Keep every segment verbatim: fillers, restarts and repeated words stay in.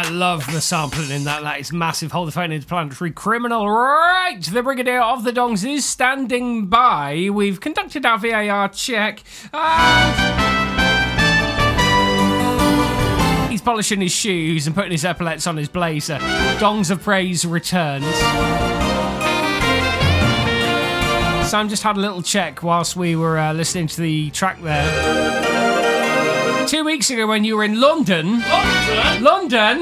I love the sampling in that. That is massive. Hold the phone, Interplanetary Criminal. Right, the Brigadier of the Dongs is standing by. We've conducted our V A R check. And he's polishing his shoes and putting his epaulets on his blazer. Dongs of Praise returns. Sam just had a little check whilst we were uh, listening to the track there. Two weeks ago when you were in London, London, London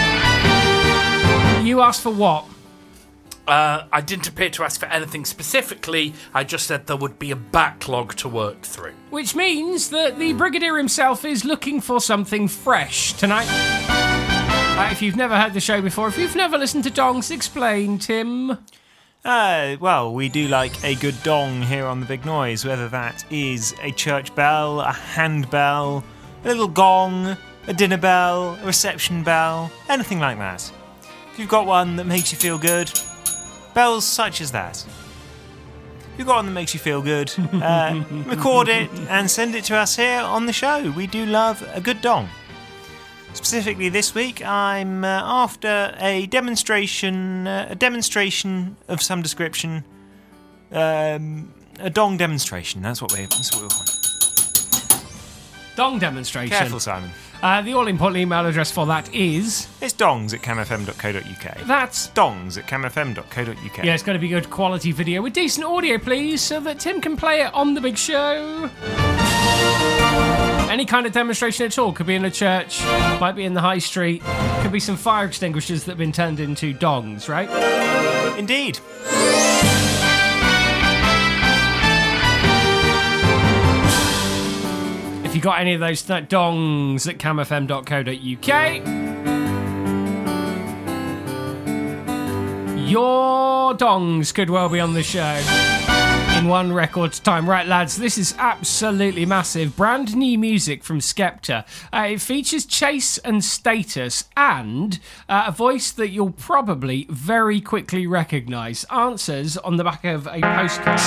you asked for what? Uh, I didn't appear to ask for anything specifically. I just said there would be a backlog to work through. Which means that the Brigadier himself is looking for something fresh tonight. Uh, if you've never heard the show before, if you've never listened to Dongs, explain, Tim. Uh, well, we do like a good dong here on The Big Noise, whether that is a church bell, a handbell, a little gong, a dinner bell, a reception bell, anything like that. If you've got one that makes you feel good, bells such as that. If you've got one that makes you feel good, uh, record it and send it to us here on the show. We do love a good dong. Specifically this week, I'm uh, after a demonstration, uh, a demonstration of some description, um, a dong demonstration. That's what we. That's what we want. Dong demonstration. Careful, Simon. Uh, the all-important email address for that is... It's dongs at cam f m dot co dot u k. That's... dongs at cam f m dot co dot u k. Yeah, it's going to be good quality video with decent audio, please, so that Tim can play it on the big show. Any kind of demonstration at all. Could be in a church, might be in the high street, could be some fire extinguishers that have been turned into dongs, right? Indeed. If you got any of those th- dongs at cam f m dot co dot u k, your dongs could well be on the show in one record's time. Right, lads, this is absolutely massive. Brand new music from Skepta. Uh, it features Chase and Status and uh, a voice that you'll probably very quickly recognise. Answers on the back of a postcard.